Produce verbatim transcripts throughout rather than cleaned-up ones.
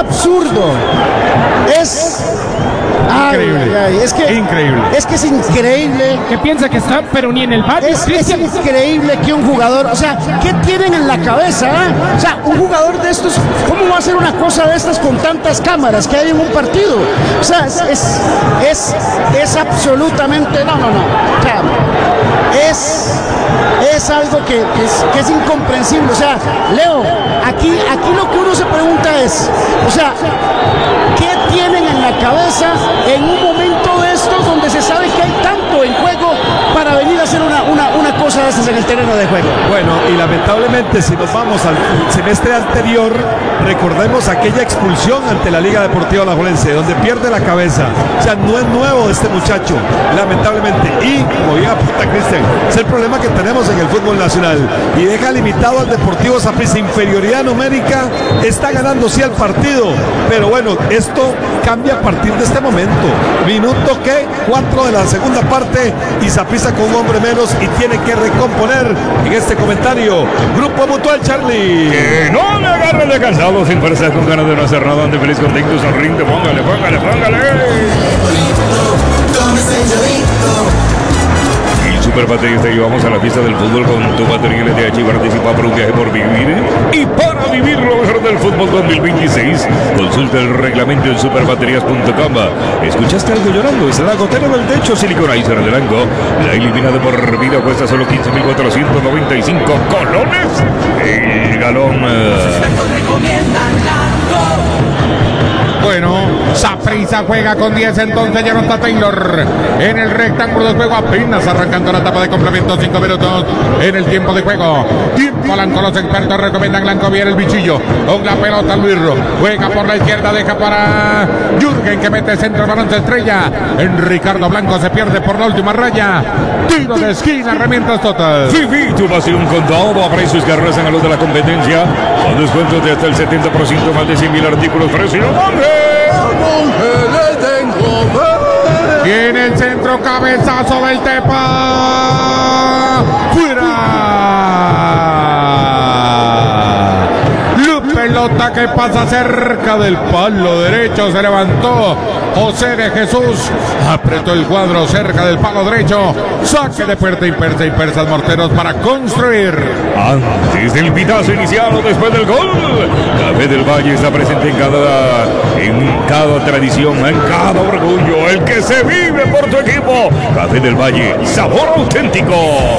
absurdo. Es... Increíble. Ay, ay, es que, increíble. Es que es increíble. Que piensa que está, pero ni en el barrio. Es, es increíble que un jugador, o sea, ¿qué tienen en la cabeza? Eh? O sea, un jugador de estos, ¿cómo va a hacer una cosa de estas con tantas cámaras que hay en un partido? O sea, es, es, es, es absolutamente, no, no, no. O sea, es, es algo que, que, es, que es incomprensible. O sea, Leo, aquí, aquí lo que uno se pregunta es, o sea, ¿qué tienen en la cabeza en un momento de estos donde se sabe que hay tanto en juego para venir a hacer una, una, una cosa de estas en el terreno de juego? Bueno, y lamentablemente si nos vamos al semestre anterior, recordemos aquella expulsión ante la Liga Deportiva Alajuelense, donde pierde la cabeza. O sea, no es nuevo este muchacho, lamentablemente. Y, como bien apunta Cristian, es el problema que tenemos en el fútbol nacional. Y deja limitado al Deportivo Saprissa. Inferioridad numérica, está ganando sí el partido, pero bueno, esto cambia a partir de este momento. Minuto que cuatro de la segunda parte y Saprissa con un hombre menos y tiene que recomponer. En este comentario, Grupo Mutual Charlie. Que no me agarren de cansado, sin fuerza, con ganas de no hacer nada, ande feliz, contento, sonriente, póngale, póngale, póngale. Super Batería te llevamos a la fiesta del fútbol con tu batería L T H y participa por un viaje por vivir y para vivir lo mejor del fútbol dos mil veintiséis. Consulta el reglamento en superbaterías punto com. ¿Escuchaste algo llorando? Es la gotera del techo Siliconizer de Lango. La eliminada por vida cuesta solo quince mil cuatrocientos noventa y cinco colones el galón. Bueno, Saprissa juega con diez, entonces ya no está Taylor en el rectángulo de juego, apenas arrancando la etapa de complemento, cinco minutos en el tiempo de juego. Tiempo Lanco, los expertos recomiendan Lanco, viene el bichillo con la pelota. Luirro juega por la izquierda, deja para Jürgen que mete centro, balón se estrella en Ricardo Blanco, se pierde por la última raya. Tiro de esquina, herramientas total. Viví tu pasión con todo a precios que arrasan a los de la competencia, con descuentos de hasta el setenta por ciento, más de cien mil artículos. Precio Monge. Viene el centro, cabezazo del Tepa. ¡Fuera! La pelota que pasa cerca del palo derecho. Se levantó José de Jesús. Apretó el cuadro cerca del palo derecho. Saque de puerta y persa y persas morteros para construir. Antes del pitazo inicial o después del gol, Café del Valle está presente en cada, en cada tradición, en cada orgullo, el que se vive por tu equipo. Café del Valle, sabor auténtico.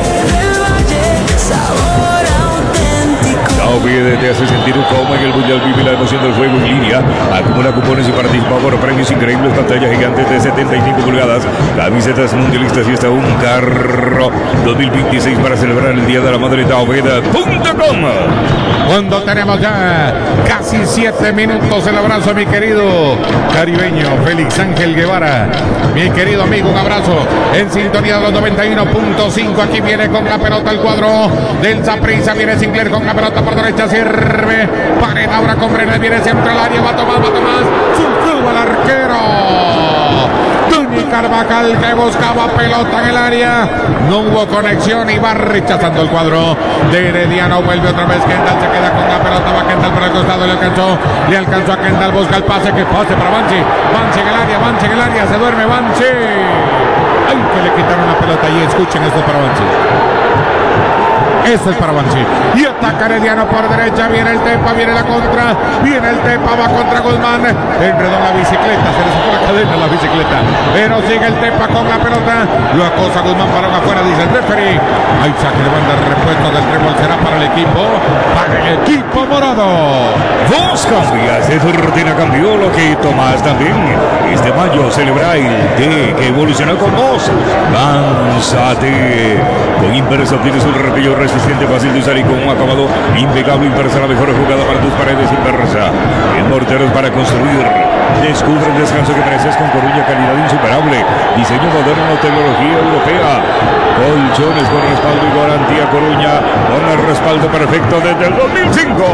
La O V D te hace sentir como en el Mundial. Vive la emoción del juego en línea. Acumula cupones y participa por premios increíbles, pantallas gigantes de setenta y cinco pulgadas, camisetas mundialistas y hasta un carro dos mil veintiséis para celebrar el Día de la Madre. Taobeda punto com. Cuando tenemos ya casi siete minutos, el abrazo a mi querido caribeño Félix Ángel Guevara, mi querido amigo, un abrazo en sintonía de los noventa y uno punto cinco. Aquí viene con la pelota el cuadro del Saprissa, viene Sinclair con la pelota por derecha, sirve Pared, ahora con Brenes, viene centro al área, va a tomar, va a tomar, surgió al arquero Tony Carvajal que buscaba pelota en el área, no hubo conexión y va rechazando el cuadro de Herediano. Vuelve otra vez Kendall, se queda con la pelota, va Kendall por el costado, le alcanzó, le alcanzó a Kendall, busca el pase, que pase para Banchi, Banchi en el área, Banchi en el área, se duerme Banchi. Ay, que le quitaron la pelota y escuchen esto para Banchi. Esto es para Banchi. Y ataca Herediano por derecha. Viene el Tepa, viene la contra. Viene el Tepa, va contra Guzmán. Enredó la bicicleta, se le sacó la cadena la bicicleta. Pero sigue el Tepa con la pelota. Lo acosa Guzmán, para afuera, dice el referee. Hay saque de banda, repuesto del trébol. Será para el equipo, para el equipo morado. Vos cambias de tu rutina, cambió lo que Tomás también. Este mayo celebra el D que evolucionó con vos. Lánzate. Con Impersa obtienes un repello resistente, fácil de usar y con un acabado impecable. Impersa, la mejor jugada para tus paredes. Impersa, el mortero es para construir. Descubre el descanso que mereces con Coruña, calidad insuperable. Diseño moderno, tecnología europea. Colchones con respaldo y garantía Coruña, con el respaldo perfecto desde el dos mil cinco.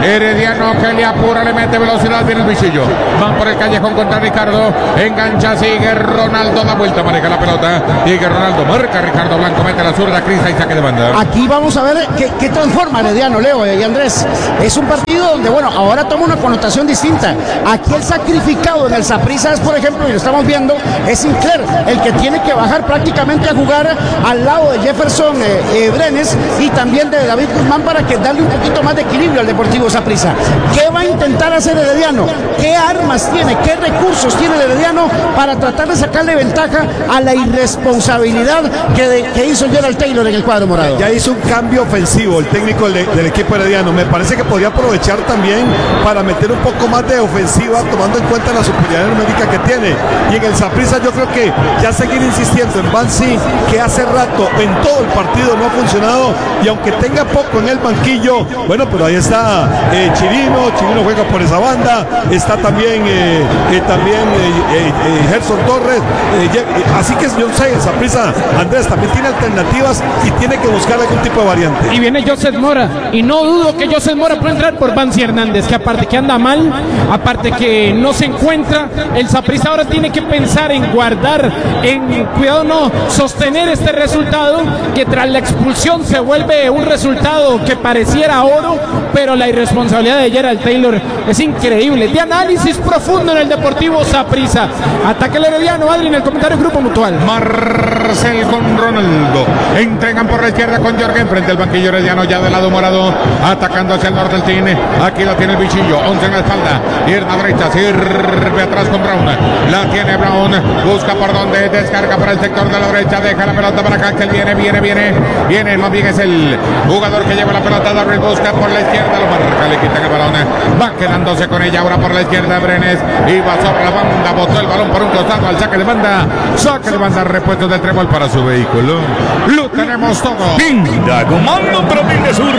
Herediano que le apura, le mete velocidad, viene el bichillo. Van por el callejón contra Ricardo. Engancha, sigue Ronaldo, da vuelta, maneja la pelota. Sigue Ronaldo, marca Ricardo Blanco, mete la zurda, Crisa y saque de banda. Aquí vamos a ver qué, qué transforma Herediano, Leo y Andrés. Es un partido donde, bueno, ahora toma una connotación distinta. Aquí el sacrificado en el Saprissa es, por ejemplo, y lo estamos viendo, es Sinclair, el que tiene que bajar prácticamente a jugar al lado de Jefferson eh, eh, Brenes y también de David Guzmán para que darle un poquito más de equilibrio al Deportivo Saprissa. ¿Qué va a intentar hacer Herediano? ¿Qué armas tiene? ¿Qué recursos tiene el Herediano para tratar de sacarle ventaja a la irresponsabilidad que, de, que hizo Gerald Taylor en el cuadro morado? Ya hizo un cambio ofensivo el técnico del, del equipo herediano. Me parece que podría aprovechar también para meter un poco más de ofensiva, tomando en cuenta la superioridad numérica que tiene. Y en el Saprissa yo creo que ya seguir insistiendo en Bansi, que hace rato en todo el partido no ha funcionado, y aunque tenga poco en el banquillo, bueno, pero ahí está eh, Chirino, Chirino juega por esa banda, está también eh, eh, también eh, eh, Gerson Torres, eh, eh, así que yo sé, el Saprissa, Andrés, también tiene alternativas y tiene que buscar algún tipo de variante. Y viene Joseph Mora, y no dudo que Joseph Mora pueda entrar por Bansi Hernández, que aparte que anda mal, aparte que no se encuentra, el Saprissa ahora tiene que pensar en guardar, en cuidado no sostener este resultado, que tras la expulsión se vuelve un resultado que pareciera oro, pero la irresponsabilidad de Gerald Taylor es increíble. De análisis profundo en el Deportivo Saprissa. Ataque el Herediano, Adri, en el comentario Grupo Mutual. Marcel con Ronaldo. Entregan por la izquierda con Jorgen frente al banquillo herediano, ya del lado morado, atacando hacia el norte el Tine. Aquí lo tiene el bichillo, once en la espalda, pierna derecha, sirve atrás con Brown. La tiene Brown, busca por donde, descarga para el sector de la derecha, deja la pelota para acá, que él viene, viene, viene, viene, más bien es el jugador que lleva la pelota, Darryl busca por la izquierda, lo marca, le quitan el balón, va quedándose con ella ahora por la izquierda Brenes, y va sobre la banda, botó el balón por un costado al saque de banda, saque de banda, repuesto del trébol para su vehículo. Lo tenemos todo. Pinta, comando para Pinta Sur.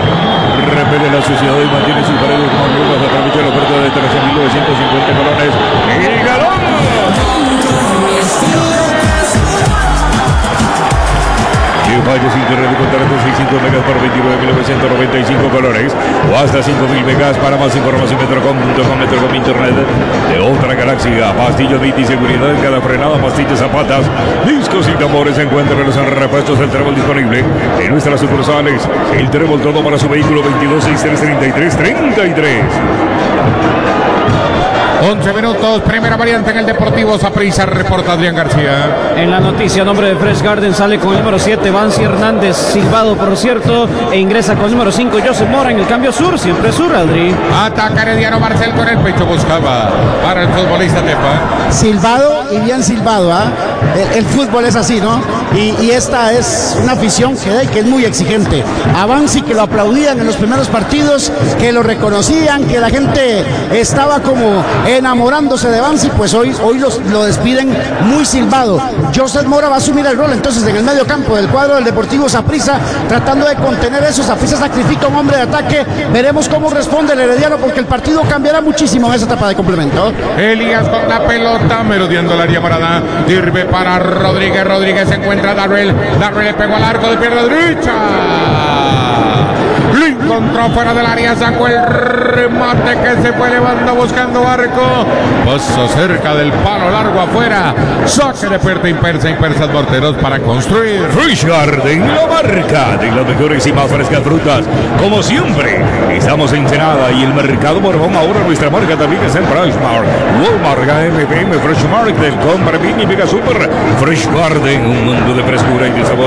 Repele la suciedad y mantiene sus paredes como nuevas. Aprovecha la oferta de trece mil novecientos cincuenta colones. ¡Y galón! Y fallos internet de contrato seiscientos megas por veintinueve mil novecientos noventa y cinco colores o hasta cinco mil megas. Para más información metrocom punto com, Metrocom internet de otra galaxia. Pastillas de seguridad en cada frenada, pastillas zapatas, discos y tambores. Encuéntranos en repuestos del Trébol disponible en nuestras sucursales. El Trébol, todo para su vehículo. Veintidós sesenta y tres treinta y tres treinta y tres. once minutos, primera variante en el Deportivo Saprissa, reporta Adrián García. En la noticia, nombre de Fresh Garden sale con el número siete, Bansi Hernández, silbado por cierto, e ingresa con el número cinco, Joseph Mora en el cambio sur, siempre sur, Adri. Ataca Herediano, Marcel con el pecho, buscaba para el futbolista Tepa. Silbado y bien silbado, ¿ah? El, el fútbol es así, ¿no? Y, y esta es una afición que, que es muy exigente. A Bansi, que lo aplaudían en los primeros partidos, que lo reconocían, que la gente estaba como enamorándose de Bansi, pues hoy, hoy los, lo despiden muy silbado. Joseph Mora va a asumir el rol entonces en el medio campo del cuadro del Deportivo Saprissa, tratando de contener eso. Saprissa sacrifica un hombre de ataque. Veremos cómo responde el Herediano, porque el partido cambiará muchísimo en esa etapa de complemento. Elías con la pelota, merodeando el área morada, sirve para Rodríguez, Rodríguez se encuentra Darrell, Darrell le pegó al arco de pierna derecha, lo encontró fuera del área, sacó el remate que se fue elevando buscando arco, pasó cerca del palo largo afuera, saque de puerta impersa, impersas morteros para construir. Fresh Garden, la marca de las mejores y más frescas frutas. Como siempre, estamos en Ensenada y el Mercado Borbón. Ahora nuestra marca también es en Pricemart, Walmart, M P M, Fresh Market, Compra Mini, Mega Super. Fresh Garden, un mundo de frescura y de sabor.